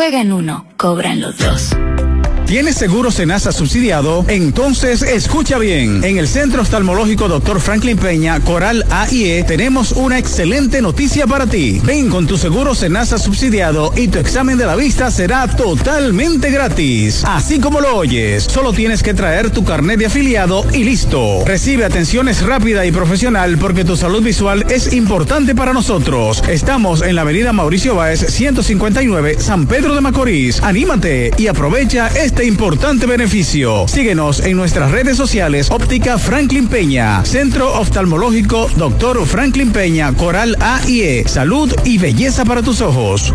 Juegan uno, cobran los dos. ¿Tienes seguro Senasa subsidiado? Entonces escucha bien. En el Centro Oftalmológico Dr. Franklin Peña, Coral A&E, tenemos una excelente noticia para ti. Ven con tu seguro Senasa subsidiado y tu examen de la vista será totalmente gratis. Así como lo oyes, solo tienes que traer tu carnet de afiliado y listo. Recibe atenciones rápida y profesional porque tu salud visual es importante para nosotros. Estamos en la avenida Mauricio Báez, 159, San Pedro de Macorís. Anímate y aprovecha este importante beneficio. Síguenos en nuestras redes sociales. Óptica Franklin Peña, Centro Oftalmológico Dr. Franklin Peña, Coral A&E. Salud y belleza para tus ojos.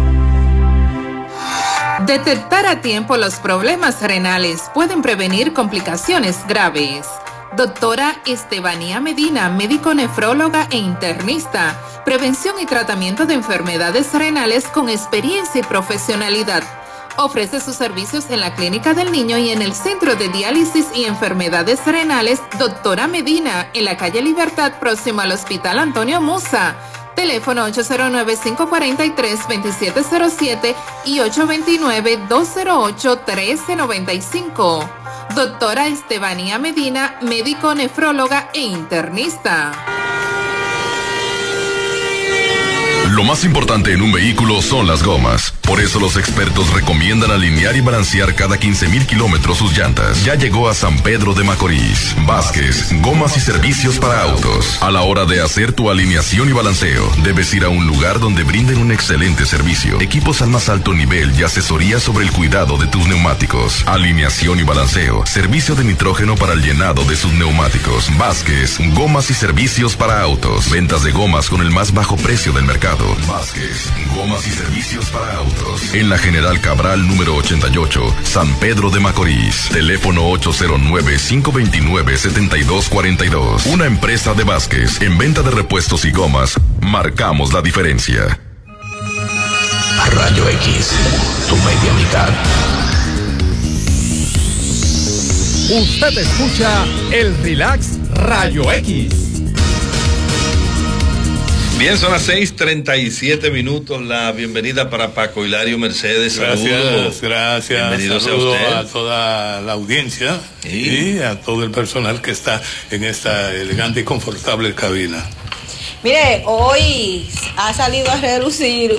Detectar a tiempo los problemas renales pueden prevenir complicaciones graves. Doctora Estebanía Medina, médico nefróloga e internista. Prevención y tratamiento de enfermedades renales con experiencia y profesionalidad. Ofrece sus servicios en la Clínica del Niño y en el Centro de Diálisis y Enfermedades Renales Doctora Medina, en la calle Libertad, próximo al Hospital Antonio Musa. Teléfono 809-543-2707 y 829-208-1395. Doctora Estebanía Medina, médico nefróloga e internista. Lo más importante en un vehículo son las gomas. Por eso los expertos recomiendan alinear y balancear cada 15,000 kilómetros sus llantas. Ya llegó a San Pedro de Macorís. Vázquez, gomas y servicios para autos. A la hora de hacer tu alineación y balanceo, debes ir a un lugar donde brinden un excelente servicio. Equipos al más alto nivel y asesoría sobre el cuidado de tus neumáticos. Alineación y balanceo. Servicio de nitrógeno para el llenado de sus neumáticos. Vázquez, gomas y servicios para autos. Ventas de gomas con el más bajo precio del mercado. Vázquez, gomas y servicios para autos. En la General Cabral número 88, San Pedro de Macorís. Teléfono 809-529-7242. Una empresa de Vázquez. En venta de repuestos y gomas, marcamos la diferencia. Rayo X, tu media mitad. Usted escucha el Relax Rayo X. Bien, son las 6:37. La bienvenida para Paco Hilario Mercedes. Gracias. Bienvenidos Saludos a usted. a toda la audiencia y a todo el personal que está en esta elegante y confortable cabina. Mire, hoy ha salido a relucir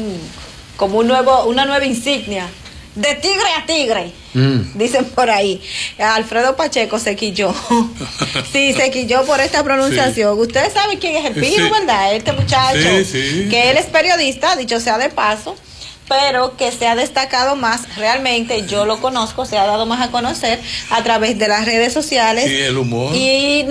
una nueva insignia. De tigre a tigre, dicen por ahí. Alfredo Pacheco se quilló. Sí, se quilló por esta pronunciación. Sí. Ustedes saben quién es el Pino, sí, ¿verdad? Este muchacho, sí. Que él es periodista, dicho sea de paso, pero que se ha destacado más. Realmente yo lo conozco, se ha dado más a conocer a través de las redes sociales. Sí, el humor. Y